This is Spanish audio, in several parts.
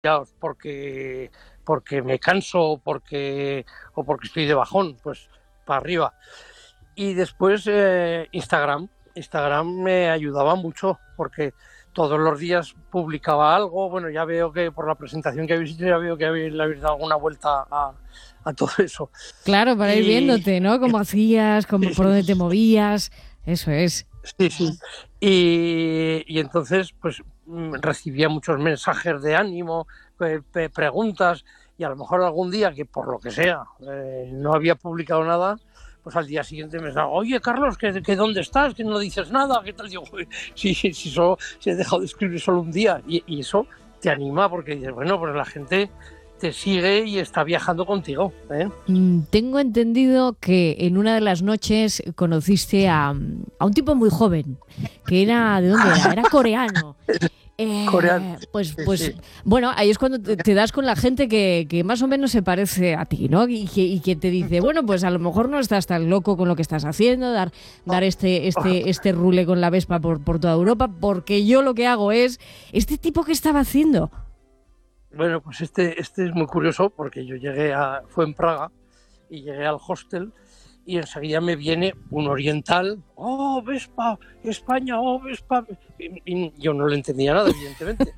porque me canso o porque estoy de bajón, pues para arriba. Y después Instagram. Instagram me ayudaba mucho porque todos los días publicaba algo. Bueno, ya veo que por la presentación que habéis hecho, ya veo que le habéis dado alguna vuelta a todo eso. Claro, para ir Y viéndote, ¿no? Cómo hacías, sí, por sí, dónde te movías. Eso es. sí, sí. Y entonces, pues recibía muchos mensajes de ánimo, preguntas, y a lo mejor algún día que por lo que sea no había publicado nada, pues al día siguiente me decía, oye Carlos, que dónde estás, que no dices nada, ¿qué tal? Digo, sí, sí, sí, solo se he dejado de escribir solo un día, y eso te anima porque dices, bueno, pues la gente te sigue y está viajando contigo, ¿eh? Tengo entendido que en una de las noches conociste a un tipo muy joven, que era, ¿de dónde era? Era coreano. Coreano, sí, Pues sí. bueno, ahí es cuando te das con la gente que más o menos se parece a ti, ¿no? Y que te dice, bueno, pues a lo mejor no estás tan loco con lo que estás haciendo, dar este rule con la Vespa por toda Europa, porque yo lo que hago es, este tipo que estaba haciendo. Bueno, pues este es muy curioso porque fue en Praga y llegué al hostel y enseguida me viene un oriental, oh, Vespa, España, oh, Vespa. Y yo no le entendía nada, evidentemente.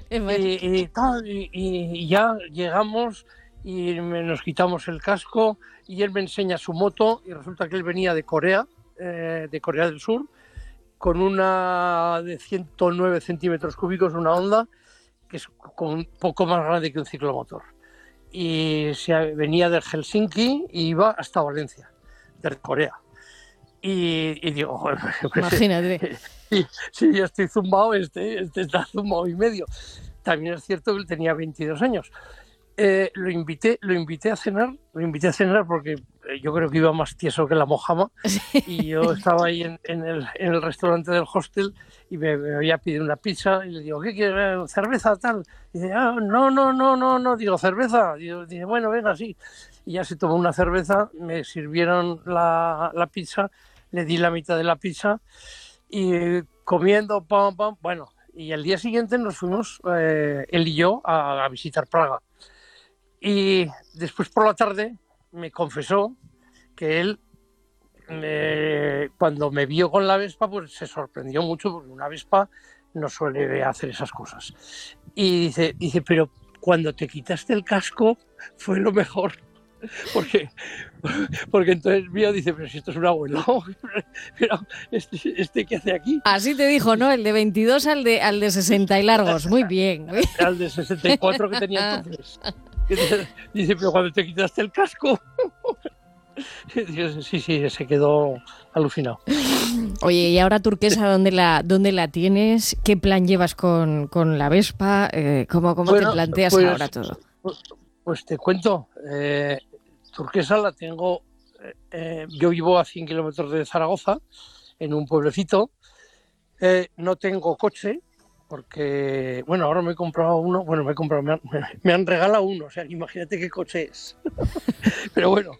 Y ya llegamos y nos quitamos el casco y él me enseña su moto y resulta que él venía de Corea del Sur, con una de 109 centímetros cúbicos, una Honda, que es un poco más grande que un ciclomotor. Y venía de Helsinki y iba hasta Valencia, de Corea. Y digo, bueno, pues, Imagínate. sí, ya estoy zumbado, este está zumbado y medio. También es cierto que él tenía 22 años. Lo invité a cenar porque yo creo que iba más tieso que la mojama, y yo estaba ahí en el restaurante del hostel y me había pedido una pizza y le digo, ¿qué quieres? ¿Cerveza tal? Y dice, no, no, no, no, no, digo, ¿cerveza? Dice, bueno, venga, sí. Y ya se tomó una cerveza, me sirvieron la pizza, le di la mitad de la pizza y comiendo, pam, pam, bueno, y al día siguiente nos fuimos, él y yo, a visitar Praga. Y después por la tarde me confesó que él, cuando me vio con la Vespa, pues se sorprendió mucho porque una Vespa no suele hacer esas cosas. Y dice, pero cuando te quitaste el casco fue lo mejor. Porque, porque entonces vio, dice, pero si esto es un abuelo, pero este ¿qué hace aquí? Así te dijo, ¿no? El de 22 al de 60 y largos. Muy bien. Al de 64 que tenía entonces. Dice, pero cuando te quitaste el casco. Sí, sí, se quedó alucinado. Oye, ¿y ahora Turquesa dónde la tienes? ¿Qué plan llevas con la Vespa? ¿Cómo te Bueno, planteas ahora pues, todo? pues te cuento, Turquesa la tengo, yo vivo a 100 kilómetros de Zaragoza, en un pueblecito, no tengo coche, porque, bueno, ahora me he comprado uno, bueno, me han regalado uno, o sea, imagínate qué coche es. Pero bueno,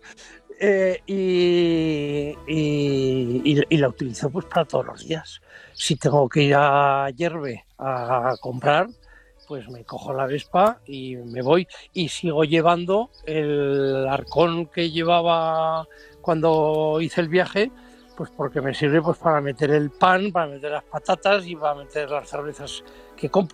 y la utilizo pues para todos los días. Si tengo que ir a Yerbe a comprar, pues me cojo la Vespa y me voy, y sigo llevando el arcón que llevaba cuando hice el viaje, pues porque me sirve pues para meter el pan, para meter las patatas y para meter las cervezas que compro.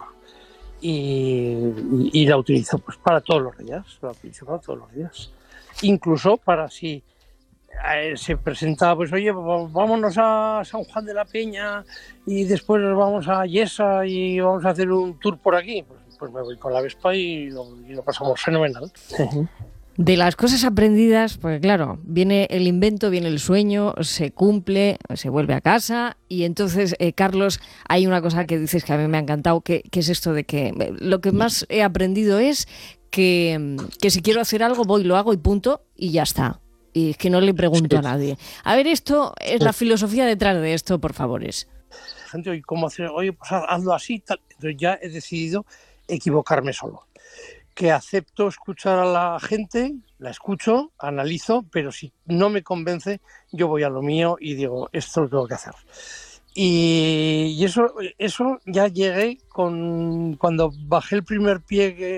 Y la utilizo pues para todos los días, incluso para si se presenta, pues oye, vámonos a San Juan de la Peña y después nos vamos a Yesa y vamos a hacer un tour por aquí, pues me voy con la Vespa y lo pasamos fenomenal. De las cosas aprendidas, pues claro, viene el invento, viene el sueño, se cumple, se vuelve a casa y entonces, Carlos, hay una cosa que dices que a mí me ha encantado, que es esto de que lo que más he aprendido es que si quiero hacer algo voy, lo hago y punto y ya está. Y es que no le pregunto Sí. a nadie. A ver, esto es la filosofía detrás de esto, por favores. Gente, oye, ¿cómo hacer? Oye, pues hazlo así, tal. Entonces ya he decidido equivocarme solo. Que acepto escuchar a la gente, la escucho, analizo, pero si no me convence, yo voy a lo mío y digo, esto lo tengo que hacer. Y eso ya llegué cuando bajé el primer pie